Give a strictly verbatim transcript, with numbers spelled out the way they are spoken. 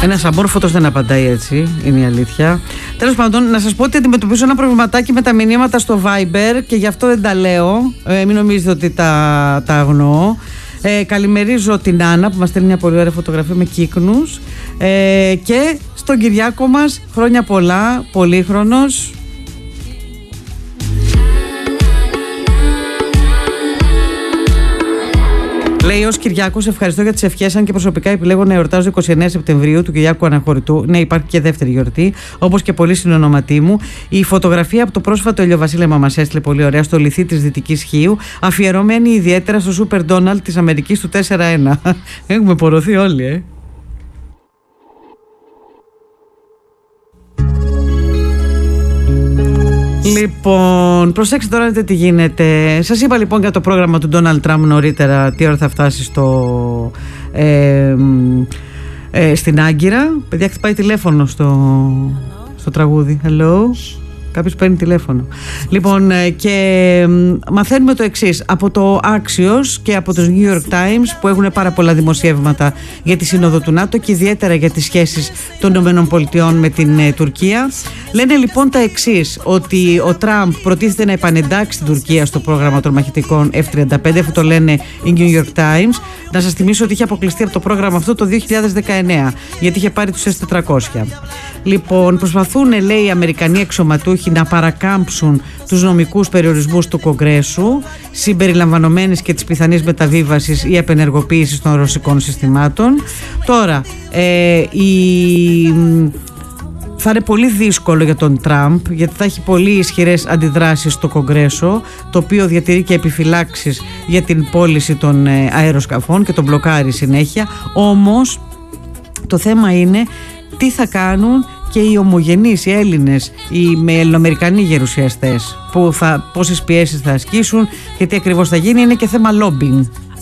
Ένας αμόρφωτος δεν απαντάει έτσι, είναι η αλήθεια. Τέλος πάντων, να σας πω ότι αντιμετωπίζω ένα προβληματάκι με τα μηνύματα στο Viber και γι' αυτό δεν τα λέω. Ε, μην νομίζετε ότι τα, τα αγνοώ. Ε, καλημερίζω την Άννα που μας στέλνει μια πολύ ωραία φωτογραφία με κύκνους. Ε, και στον Κυριάκο μας, χρόνια πολλά, πολύχρονος. Λέει ως Κυριάκος, ευχαριστώ για τις ευχές. Αν και προσωπικά επιλέγω να εορτάζω εικοστή ενάτη Σεπτεμβρίου του Κυριάκου Αναχωρητού. Ναι, υπάρχει και δεύτερη γιορτή, όπως και πολλοί συνονοματοί μου. Η φωτογραφία από το πρόσφατο ηλιοβασίλεμα μας έστειλε πολύ ωραία στο λιθί της Δυτικής Χίου, αφιερωμένη ιδιαίτερα στο Super Donald της Αμερικής του τέσσερα ένα. Έχουμε πορωθεί όλοι, ε. Λοιπόν, προσέξτε τώρα δείτε τι γίνεται. Σας είπα λοιπόν για το πρόγραμμα του Ντόναλντ Τραμπ νωρίτερα, τι ώρα θα φτάσει στο, ε, ε, στην Άγκυρα. Παιδιά, χτυπάει τηλέφωνο στο, στο τραγούδι. Hello. Κάποιος παίρνει τηλέφωνο. Λοιπόν, και μαθαίνουμε το εξής. Από το Axios και από τους New York Times, που έχουν πάρα πολλά δημοσιεύματα για τη Σύνοδο του ΝΑΤΟ και ιδιαίτερα για τις σχέσεις των ΗΠΑ με την ε, Τουρκία, λένε λοιπόν τα εξής. Ότι ο Τραμπ προτίθεται να επανεντάξει την Τουρκία στο πρόγραμμα των μαχητικών εφ τριάντα πέντε. Αυτό το λένε οι New York Times. Να σας θυμίσω ότι είχε αποκλειστεί από το πρόγραμμα αυτό το δύο χιλιάδες δεκαεννέα, γιατί είχε πάρει τους ες τετρακόσια. Λοιπόν, προσπαθούν, λέει, οι Αμερικανοί εξωματούχοι να παρακάμψουν τους νομικούς περιορισμούς του Κογκρέσου, συμπεριλαμβανομένης και της πιθανής μεταβίβασης ή απενεργοποίησης των ρωσικών συστημάτων. Τώρα, ε, η... θα είναι πολύ δύσκολο για τον Τραμπ, γιατί θα έχει πολύ ισχυρές αντιδράσεις στο Κογκρέσο, το οποίο διατηρεί και επιφυλάξεις για την πώληση των ε, αεροσκαφών και τον μπλοκάρει συνέχεια. Όμως, το θέμα είναι τι θα κάνουν και οι ομογενείς, οι Έλληνες, οι με ελληνοαμερικανοί γερουσιαστές, που θα, πόσες πιέσεις θα ασκήσουν και τι ακριβώς θα γίνει. Είναι και θέμα lobbying